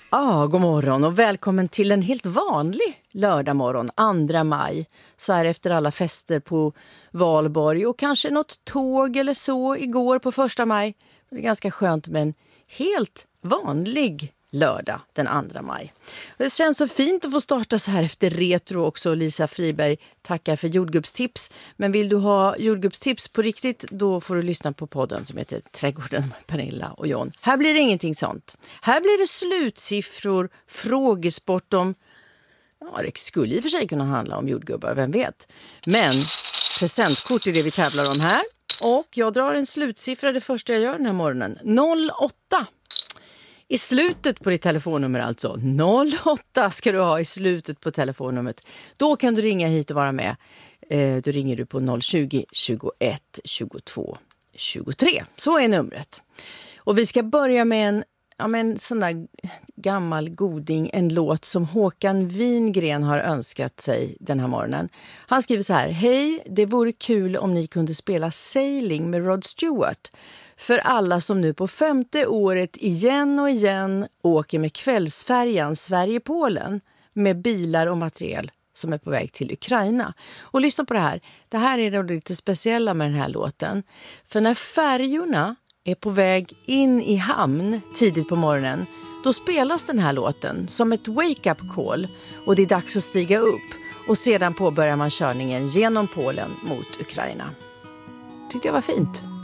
God morgon och välkommen till en helt vanlig lördagmorgon, 2 maj. Så här efter alla fester på Valborg och kanske något tåg eller så igår på 1 maj. Det är ganska skönt med en helt vanlig lördag den 2 maj. Det känns så fint att få starta så här efter retro också. Lisa Friberg tackar för jordgubbstips. Men vill du ha jordgubbstips på riktigt, då får du lyssna på podden som heter Trädgården med Pernilla och John. Här blir det ingenting sånt. Här blir det slutsiffror, frågesport om... Ja, det skulle i och för sig kunna handla om jordgubbar, vem vet. Men presentkort är det vi tävlar om här. Och jag drar en slutsiffra det första jag gör den här morgonen. 08. I slutet på ditt telefonnummer alltså. 08 ska du ha i slutet på telefonnumret. Då kan du ringa hit och vara med. Då ringer du på 020 21 22 23. Så är numret. Och vi ska börja med en sån där gammal goding. En låt som Håkan Wingren har önskat sig den här morgonen. Han skriver så här. Hej, det vore kul om ni kunde spela Sailing med Rod Stewart. För alla som nu på 5:e året igen och igen åker med kvällsfärjan Sverige-Polen med bilar och materiel som är på väg till Ukraina. Och lyssna på det här. Det här är det lite speciella med den här låten. För när färjorna är på väg in i hamn tidigt på morgonen, då spelas den här låten som ett wake-up call och det är dags att stiga upp. Och sedan påbörjar man körningen genom Polen mot Ukraina. Tyckte jag var fint.